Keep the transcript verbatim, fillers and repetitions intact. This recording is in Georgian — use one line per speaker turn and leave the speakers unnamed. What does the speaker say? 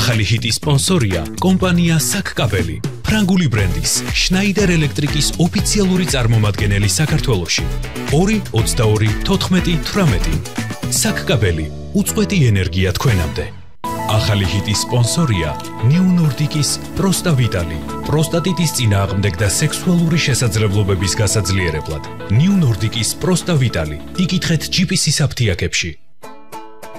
ახალი ჰიტის სპონსორია კომპანია საკკაბელი, ფრანგული ბრენდის შნაიდერ ელექტრიკის ოფიციალური წარმომადგენელი საქართველოში. ორი ოცდაორი თოთხმეტი თვრამეტი. საკკაბელი, უწყვეტი ენერგია თქვენამდე. ახალი ჰიტის სპონსორია New Nordic-ის პროსტავიტალი, პროსტატიტის წინააღმდეგ და სექსუალური შესაძლებლობების გასაძლიერებლად. New Nordic-ის პროსტავიტალი, იკითხეთ ჯი პი სის აფთიაქებში.